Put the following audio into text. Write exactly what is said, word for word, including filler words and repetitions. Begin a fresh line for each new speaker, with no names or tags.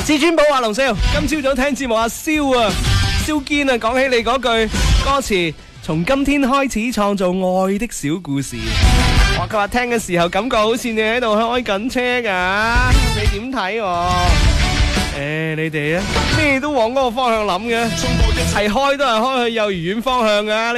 至尊寶話龍少，今朝早聽節目阿蕭啊，蕭堅啊，講起你嗰句歌詞，從今天開始創造愛的小故事。我佢話聽嘅時候感覺好似你喺度開緊車噶，你點睇我？誒，你哋啊，咩都往嗰個方向諗嘅，係開都係開去幼兒園方向噶。